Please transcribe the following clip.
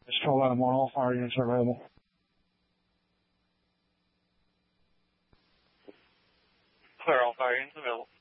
Just told Adam 1, all fire units are available. Clear, all fire units available.